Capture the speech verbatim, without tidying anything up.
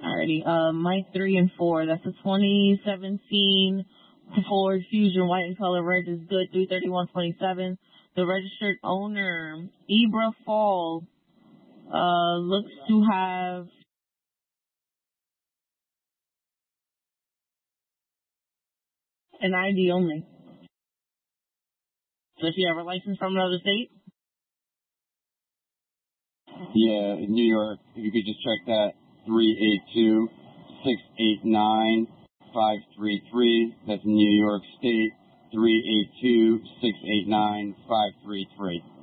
Alrighty, uh, Mike three and four. That's a twenty seventeen Ford Fusion, white in color, red is good, three thirty-one twenty-seven. The registered owner, Ibra Fall, uh, looks to have an I D only. Does she have a license from another state? Yeah, in New York, if you could just check that, three eight two, six eight nine, five three three. That's New York State, three eight two, six eight nine, five three three.